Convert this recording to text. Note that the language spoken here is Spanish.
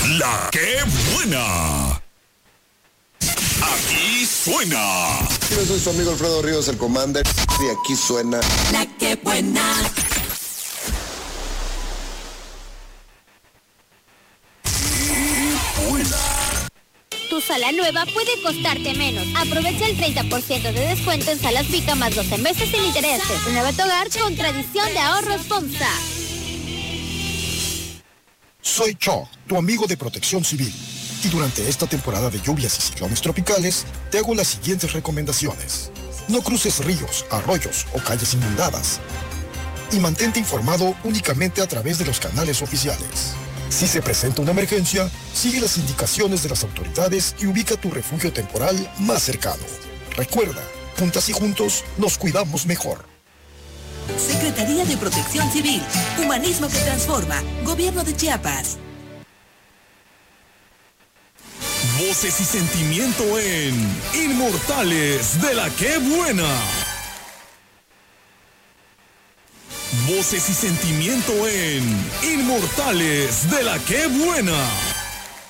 La que buena. Aquí suena. Yo soy su amigo Alfredo Ríos, el Commander, y aquí suena La que buena. Tu sala nueva puede costarte menos. Aprovecha el 30% de descuento en Salas Vica más 12 meses sin intereses. Renueva tu hogar con tradición de ahorros FOMSA. Soy Cho, tu amigo de Protección Civil. Y durante esta temporada de lluvias y ciclones tropicales, te hago las siguientes recomendaciones. No cruces ríos, arroyos o calles inundadas. Y mantente informado únicamente a través de los canales oficiales. Si se presenta una emergencia, sigue las indicaciones de las autoridades y ubica tu refugio temporal más cercano. Recuerda, juntas y juntos nos cuidamos mejor. Secretaría de Protección Civil. Humanismo que transforma. Gobierno de Chiapas. Voces y sentimiento en Inmortales de la que buena. Voces y sentimiento en Inmortales de la que buena.